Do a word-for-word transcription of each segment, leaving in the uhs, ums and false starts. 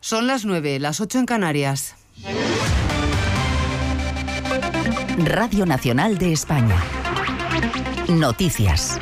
Son las nueve, las ocho en Canarias. Radio Nacional de España. Noticias.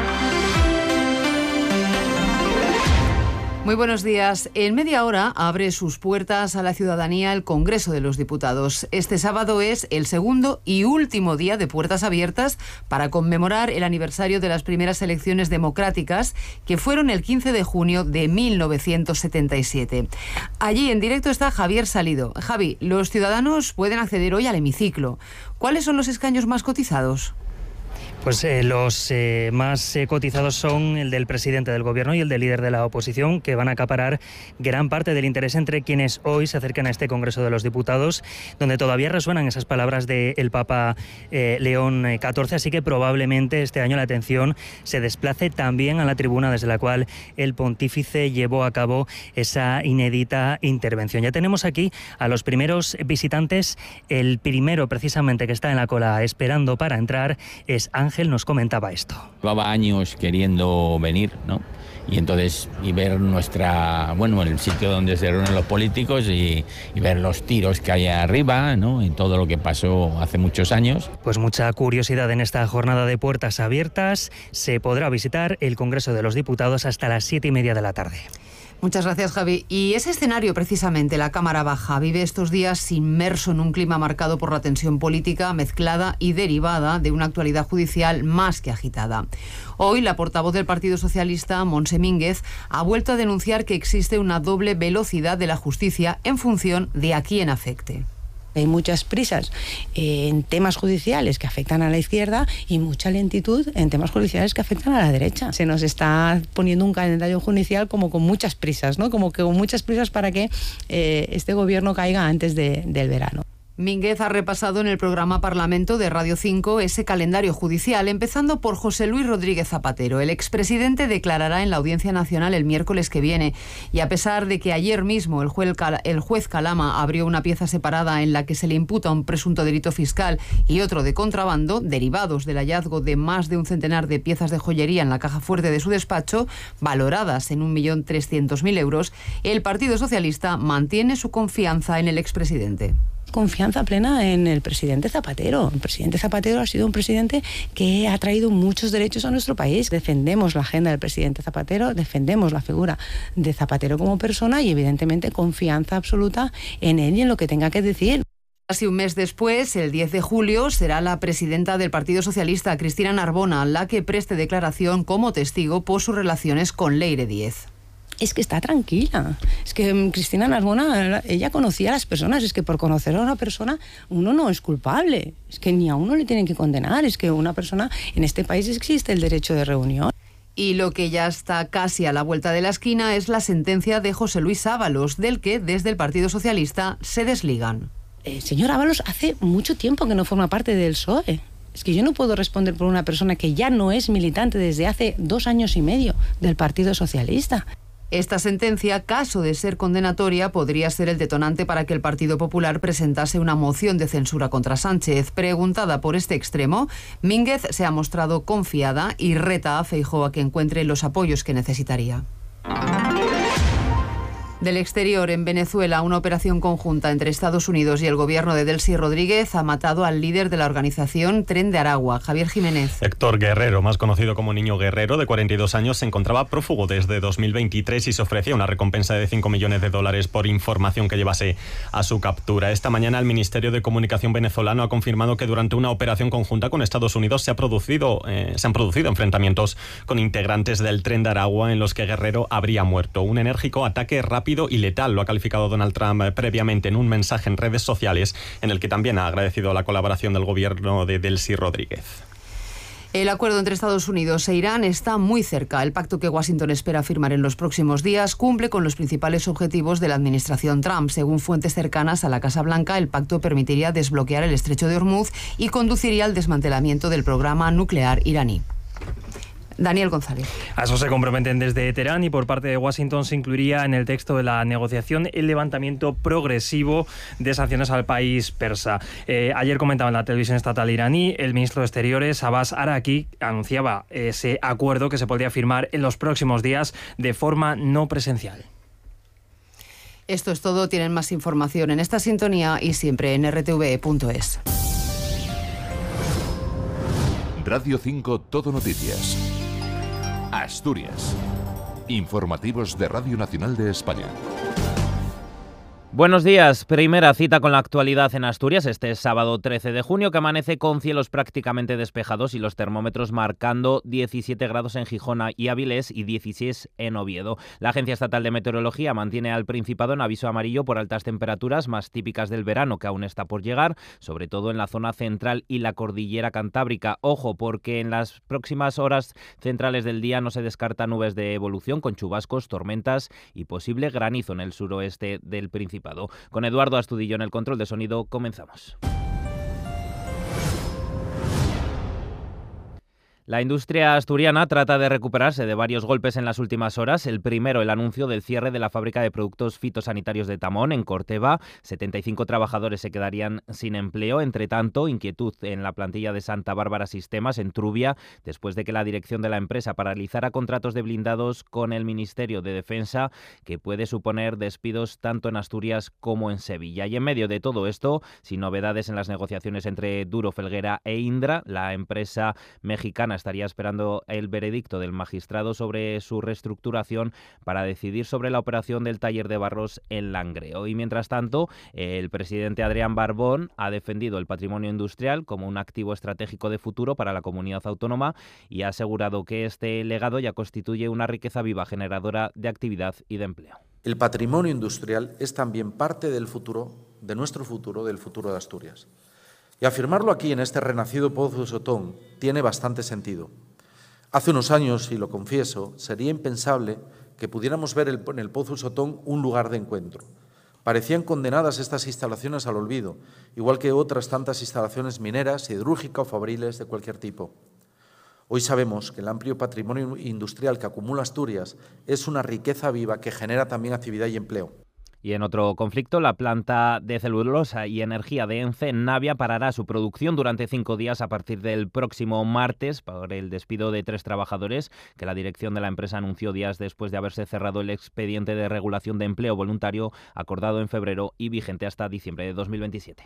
Muy buenos días. En media hora abre sus puertas a la ciudadanía el Congreso de los Diputados. Este sábado es el segundo y último día de puertas abiertas para conmemorar el aniversario de las primeras elecciones democráticas, que fueron el quince de junio de mil novecientos setenta y siete. Allí en directo está Javier Salido. Javi, los ciudadanos pueden acceder hoy al hemiciclo. ¿Cuáles son los escaños más cotizados? Pues eh, los eh, más eh, cotizados son el del presidente del gobierno y el del líder de la oposición, que van a acaparar gran parte del interés entre quienes hoy se acercan a este Congreso de los Diputados, donde todavía resuenan esas palabras del Papa eh, León catorce, así que probablemente este año la atención se desplace también a la tribuna desde la cual el pontífice llevó a cabo esa inédita intervención. Ya tenemos aquí a los primeros visitantes. El primero, precisamente, que está en la cola esperando para entrar es Ángel. Ángel nos comentaba esto. Llevaba años queriendo venir, ¿no? Y entonces, y ver nuestra, bueno, el sitio donde se reúnen los políticos y, y ver los tiros que hay arriba, ¿no? Y todo lo que pasó hace muchos años. Pues mucha curiosidad en esta jornada de puertas abiertas. Se podrá visitar el Congreso de los Diputados hasta las siete y media de la tarde. Muchas gracias, Javi. Y ese escenario, precisamente, la Cámara Baja, vive estos días inmerso en un clima marcado por la tensión política mezclada y derivada de una actualidad judicial más que agitada. Hoy, la portavoz del Partido Socialista, Montse Mínguez, ha vuelto a denunciar que existe una doble velocidad de la justicia en función de a quién afecte. Hay muchas prisas en temas judiciales que afectan a la izquierda y mucha lentitud en temas judiciales que afectan a la derecha. Se nos está poniendo un calendario judicial como con muchas prisas, ¿no? Como que con muchas prisas para que eh, este gobierno caiga antes de, del verano. Mínguez ha repasado en el programa Parlamento de Radio cinco ese calendario judicial, empezando por José Luis Rodríguez Zapatero. El expresidente declarará en la Audiencia Nacional el miércoles que viene, y a pesar de que ayer mismo el juez, el juez Calama abrió una pieza separada en la que se le imputa un presunto delito fiscal y otro de contrabando, derivados del hallazgo de más de un centenar de piezas de joyería en la caja fuerte de su despacho, valoradas en un millón trescientos mil euros, el Partido Socialista mantiene su confianza en el expresidente. Confianza plena en el presidente Zapatero. El presidente Zapatero ha sido un presidente que ha traído muchos derechos a nuestro país. Defendemos la agenda del presidente Zapatero, defendemos la figura de Zapatero como persona y evidentemente confianza absoluta en él y en lo que tenga que decir. Casi un mes después, el diez de julio, será la presidenta del Partido Socialista, Cristina Narbona, la que preste declaración como testigo por sus relaciones con Leire Díez. Es que está tranquila. Es que Cristina Narbona, ella conocía a las personas. Es que por conocer a una persona uno no es culpable. Es que ni a uno le tienen que condenar. Es que una persona, en este país existe el derecho de reunión. Y lo que ya está casi a la vuelta de la esquina es la sentencia de José Luis Ábalos, del que desde el Partido Socialista se desligan. Eh, señor Ábalos hace mucho tiempo que no forma parte del P S O E. Es que yo no puedo responder por una persona que ya no es militante desde hace dos años y medio del Partido Socialista. Esta sentencia, caso de ser condenatoria, podría ser el detonante para que el Partido Popular presentase una moción de censura contra Sánchez. Preguntada por este extremo, Mínguez se ha mostrado confiada y reta a Feijóo a que encuentre los apoyos que necesitaría. Del exterior, en Venezuela, una operación conjunta entre Estados Unidos y el gobierno de Delcy Rodríguez ha matado al líder de la organización Tren de Aragua, Javier Jiménez. Héctor Guerrero, más conocido como Niño Guerrero, de cuarenta y dos años, se encontraba prófugo desde dos mil veintitrés y se ofrecía una recompensa de cinco millones de dólares por información que llevase a su captura. Esta mañana el Ministerio de Comunicación venezolano ha confirmado que durante una operación conjunta con Estados Unidos se, ha producido, eh, se han producido enfrentamientos con integrantes del Tren de Aragua en los que Guerrero habría muerto. Un enérgico ataque rápido y letal, lo ha calificado Donald Trump previamente en un mensaje en redes sociales, en el que también ha agradecido la colaboración del gobierno de Delcy Rodríguez. El acuerdo entre Estados Unidos e Irán está muy cerca. El pacto que Washington espera firmar en los próximos días cumple con los principales objetivos de la administración Trump. Según fuentes cercanas a la Casa Blanca, el pacto permitiría desbloquear el estrecho de Hormuz y conduciría al desmantelamiento del programa nuclear iraní. Daniel González. A eso se comprometen desde Teherán y por parte de Washington se incluiría en el texto de la negociación el levantamiento progresivo de sanciones al país persa. Eh, ayer comentaba en la televisión estatal iraní, el ministro de Exteriores, Abbas Araki, anunciaba ese acuerdo que se podría firmar en los próximos días de forma no presencial. Esto es todo, tienen más información en esta sintonía y siempre en r t v e punto es. Radio cinco Todo Noticias. Asturias. Informativos de Radio Nacional de España. Buenos días. Primera cita con la actualidad en Asturias este sábado trece de junio, que amanece con cielos prácticamente despejados y los termómetros marcando diecisiete grados en Gijón y Avilés y dieciséis en Oviedo. La Agencia Estatal de Meteorología mantiene al Principado en aviso amarillo por altas temperaturas más típicas del verano, que aún está por llegar, sobre todo en la zona central y la cordillera cantábrica. Ojo, porque en las próximas horas centrales del día no se descartan nubes de evolución con chubascos, tormentas y posible granizo en el suroeste del Principado. Con Eduardo Astudillo en el control de sonido, comenzamos. La industria asturiana trata de recuperarse de varios golpes en las últimas horas. El primero, el anuncio del cierre de la fábrica de productos fitosanitarios de Tamón, en Corteva. setenta y cinco trabajadores se quedarían sin empleo. Entre tanto, inquietud en la plantilla de Santa Bárbara Sistemas, en Trubia, después de que la dirección de la empresa paralizara contratos de blindados con el Ministerio de Defensa, que puede suponer despidos tanto en Asturias como en Sevilla. Y en medio de todo esto, sin novedades en las negociaciones entre Duro Felguera e Indra, la empresa mexicana estaría esperando el veredicto del magistrado sobre su reestructuración para decidir sobre la operación del taller de barros en Langreo. Y mientras tanto, el presidente Adrián Barbón ha defendido el patrimonio industrial como un activo estratégico de futuro para la comunidad autónoma y ha asegurado que este legado ya constituye una riqueza viva generadora de actividad y de empleo. El patrimonio industrial es también parte del futuro, de nuestro futuro, del futuro de Asturias. Y afirmarlo aquí, en este renacido Pozo Sotón, tiene bastante sentido. Hace unos años, y lo confieso, sería impensable que pudiéramos ver el, en el Pozo Sotón un lugar de encuentro. Parecían condenadas estas instalaciones al olvido, igual que otras tantas instalaciones mineras, siderúrgicas o fabriles de cualquier tipo. Hoy sabemos que el amplio patrimonio industrial que acumula Asturias es una riqueza viva que genera también actividad y empleo. Y en otro conflicto, la planta de celulosa y energía de ENCE en Navia parará su producción durante cinco días a partir del próximo martes por el despido de tres trabajadores que la dirección de la empresa anunció días después de haberse cerrado el expediente de regulación de empleo voluntario acordado en febrero y vigente hasta diciembre de dos mil veintisiete.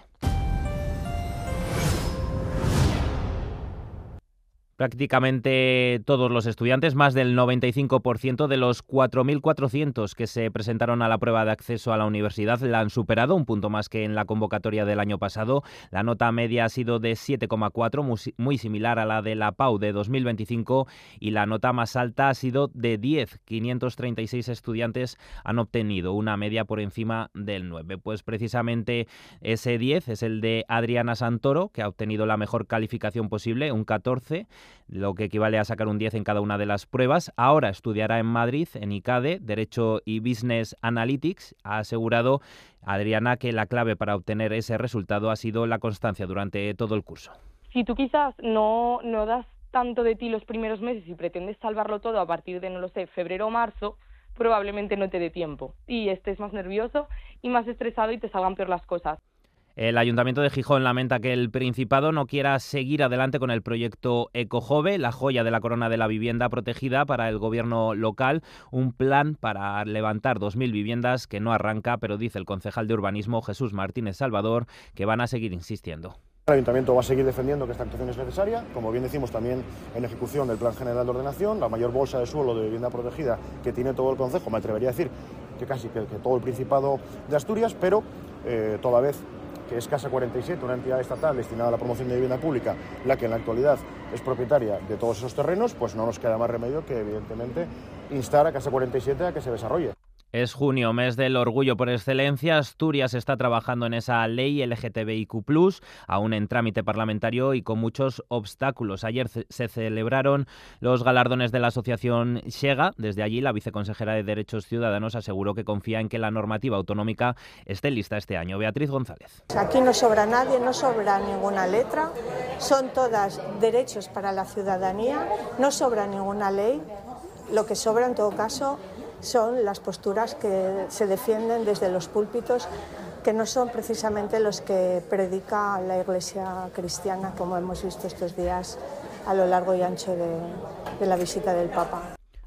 Prácticamente todos los estudiantes, más del noventa y cinco por ciento de los cuatro mil cuatrocientos que se presentaron a la prueba de acceso a la universidad, la han superado, un punto más que en la convocatoria del año pasado. La nota media ha sido de siete coma cuatro, muy similar a la de la P A U de dos mil veinticinco, y la nota más alta ha sido de diez. quinientos treinta y seis estudiantes han obtenido una media por encima del nueve. Pues precisamente ese diez es el de Adriana Santoro, que ha obtenido la mejor calificación posible, un catorce, lo que equivale a sacar un diez en cada una de las pruebas. Ahora estudiará en Madrid, en ICADE, Derecho y Business Analytics. Ha asegurado Adriana que la clave para obtener ese resultado ha sido la constancia durante todo el curso. Si tú quizás no, no das tanto de ti los primeros meses y pretendes salvarlo todo a partir de, no lo sé, febrero o marzo, probablemente no te dé tiempo y estés más nervioso y más estresado y te salgan peor las cosas. El Ayuntamiento de Gijón lamenta que el Principado no quiera seguir adelante con el proyecto Ecojove, la joya de la corona de la vivienda protegida para el gobierno local, un plan para levantar dos mil viviendas que no arranca, pero dice el concejal de urbanismo Jesús Martínez Salvador que van a seguir insistiendo. El Ayuntamiento va a seguir defendiendo que esta actuación es necesaria, como bien decimos también en ejecución del Plan General de Ordenación, la mayor bolsa de suelo de vivienda protegida que tiene todo el concejo, me atrevería a decir que casi que, que todo el Principado de Asturias, pero eh, toda vez que es Casa cuarenta y siete, una entidad estatal destinada a la promoción de vivienda pública, la que en la actualidad es propietaria de todos esos terrenos, pues no nos queda más remedio que, evidentemente, instar a Casa cuarenta y siete a que se desarrolle. Es junio, mes del orgullo por excelencia. Asturias está trabajando en esa ley L G T B I Q plus, aún en trámite parlamentario y con muchos obstáculos. Ayer se celebraron los galardones de la asociación Xega. Desde allí, la viceconsejera de Derechos Ciudadanos aseguró que confía en que la normativa autonómica esté lista este año. Beatriz González. Aquí no sobra nadie, no sobra ninguna letra. Son todas derechos para la ciudadanía. No sobra ninguna ley. Lo que sobra, en todo caso, son las posturas que se defienden desde los púlpitos, que no son precisamente los que predica la Iglesia cristiana, como hemos visto estos días a lo largo y ancho de, de la visita del Papa.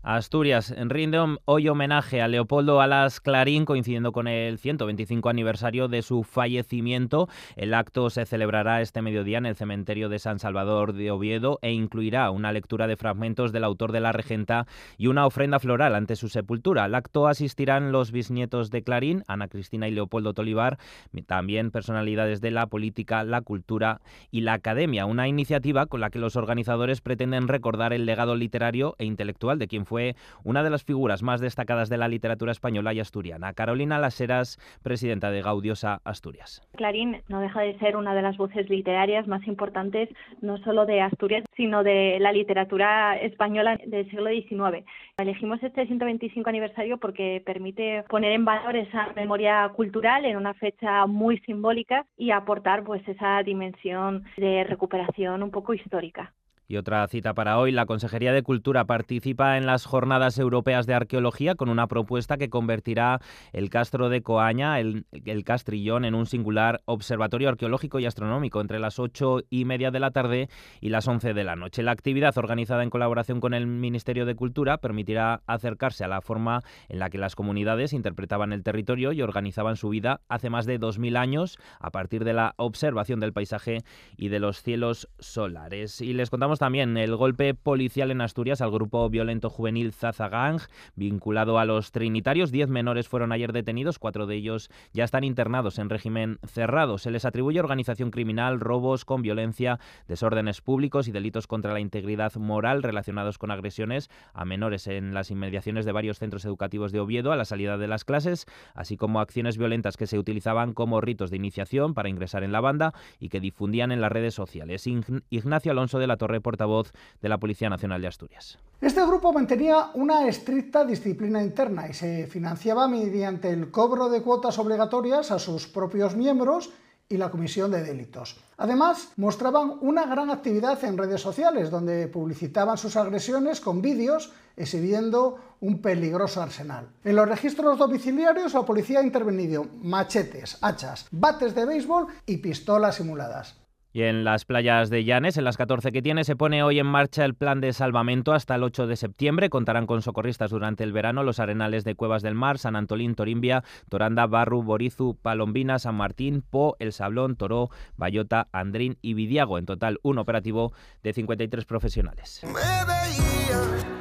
Asturias rinde hoy homenaje a Leopoldo Alas Clarín, coincidiendo con el ciento veinticinco aniversario de su fallecimiento. El acto se celebrará este mediodía en el cementerio de San Salvador de Oviedo e incluirá una lectura de fragmentos del autor de La Regenta y una ofrenda floral ante su sepultura. Al acto asistirán los bisnietos de Clarín, Ana Cristina y Leopoldo Tolivar, también personalidades de la política, la cultura y la academia. Una iniciativa con la que los organizadores pretenden recordar el legado literario e intelectual de quien fue Fue una de las figuras más destacadas de la literatura española y asturiana. Carolina Las Heras, presidenta de Gaudiosa Asturias. Clarín no deja de ser una de las voces literarias más importantes, no solo de Asturias, sino de la literatura española del siglo diecinueve. Elegimos este ciento veinticinco aniversario porque permite poner en valor esa memoria cultural en una fecha muy simbólica y aportar pues esa dimensión de recuperación un poco histórica. Y otra cita para hoy, la Consejería de Cultura participa en las Jornadas Europeas de Arqueología con una propuesta que convertirá el Castro de Coaña, el, el Castrillón, en un singular observatorio arqueológico y astronómico entre las ocho y media de la tarde y las once de la noche. La actividad, organizada en colaboración con el Ministerio de Cultura, permitirá acercarse a la forma en la que las comunidades interpretaban el territorio y organizaban su vida hace más de dos mil años a partir de la observación del paisaje y de los cielos solares. Y les contamos también el golpe policial en Asturias al grupo violento juvenil Zaza Gang, vinculado a los trinitarios. Diez menores fueron ayer detenidos, cuatro de ellos ya están internados en régimen cerrado. Se les atribuye organización criminal, robos con violencia, desórdenes públicos y delitos contra la integridad moral relacionados con agresiones a menores en las inmediaciones de varios centros educativos de Oviedo a la salida de las clases, así como acciones violentas que se utilizaban como ritos de iniciación para ingresar en la banda y que difundían en las redes sociales. Ignacio Alonso de la Torre, portavoz de la Policía Nacional de Asturias. Este grupo mantenía una estricta disciplina interna y se financiaba mediante el cobro de cuotas obligatorias a sus propios miembros y la comisión de delitos. Además, mostraban una gran actividad en redes sociales, donde publicitaban sus agresiones con vídeos exhibiendo un peligroso arsenal. En los registros domiciliarios, la policía ha intervenido machetes, hachas, bates de béisbol y pistolas simuladas. Y en las playas de Llanes, en las catorce que tiene, se pone hoy en marcha el plan de salvamento hasta el ocho de septiembre. Contarán con socorristas durante el verano los arenales de Cuevas del Mar, San Antolín, Torimbia, Toranda, Barru, Borizu, Palombina, San Martín, Po, El Sablón, Toró, Bayota, Andrín y Vidiago. En total, un operativo de cincuenta y tres profesionales. Me veía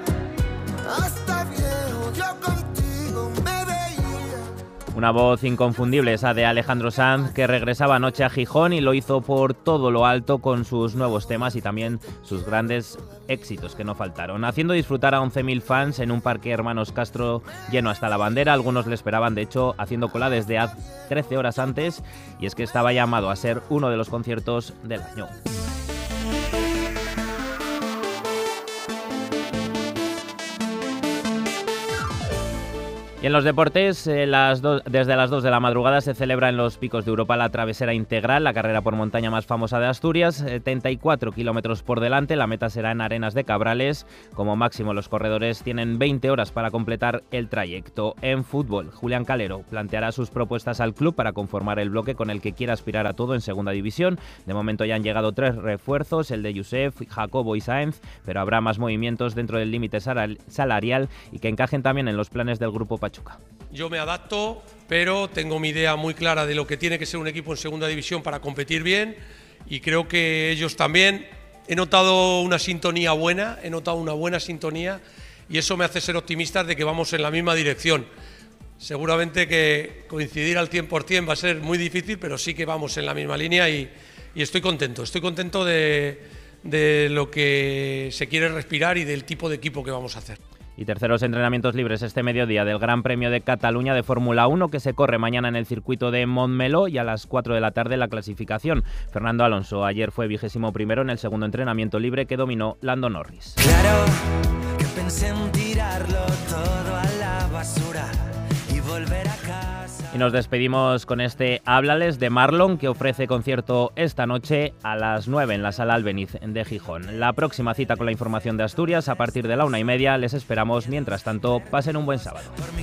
hasta viejo, yo contigo me veía. Una voz inconfundible, esa de Alejandro Sanz, que regresaba anoche a Gijón y lo hizo por todo lo alto con sus nuevos temas y también sus grandes éxitos que no faltaron, haciendo disfrutar a once mil fans en un parque Hermanos Castro lleno hasta la bandera. Algunos le esperaban, de hecho, haciendo cola desde hace trece horas antes, y es que estaba llamado a ser uno de los conciertos del año. Y en los deportes, eh, las do- desde las dos de la madrugada se celebra en los Picos de Europa la Travesera Integral, la carrera por montaña más famosa de Asturias, setenta y cuatro kilómetros por delante. La meta será en Arenas de Cabrales. Como máximo, los corredores tienen veinte horas para completar el trayecto. En fútbol, Julián Calero planteará sus propuestas al club para conformar el bloque con el que quiera aspirar a todo en segunda división. De momento ya han llegado tres refuerzos, el de Yusef, Jacobo y Sáenz, pero habrá más movimientos dentro del límite salarial y que encajen también en los planes del grupo Pachuca. Yo me adapto, pero tengo mi idea muy clara de lo que tiene que ser un equipo en segunda división para competir bien, y creo que ellos también. He notado una sintonía buena, he notado una buena sintonía, y eso me hace ser optimista de que vamos en la misma dirección. Seguramente que coincidir al cien por ciento va a ser muy difícil, pero sí que vamos en la misma línea y, y estoy contento. Estoy contento de, de lo que se quiere respirar y del tipo de equipo que vamos a hacer. Y terceros entrenamientos libres este mediodía del Gran Premio de Cataluña de Fórmula uno, que se corre mañana en el circuito de Montmeló, y a las cuatro de la tarde la clasificación. Fernando Alonso ayer fue vigésimo primero en el segundo entrenamiento libre que dominó Lando Norris. Claro que pensé en tirarlo todo a la basura y volver a casa. Y nos despedimos con este Háblales de Marlon, que ofrece concierto esta noche a las nueve en la Sala Albéniz de Gijón. La próxima cita con la información de Asturias a partir de la una y media. Les esperamos. Mientras tanto, pasen un buen sábado.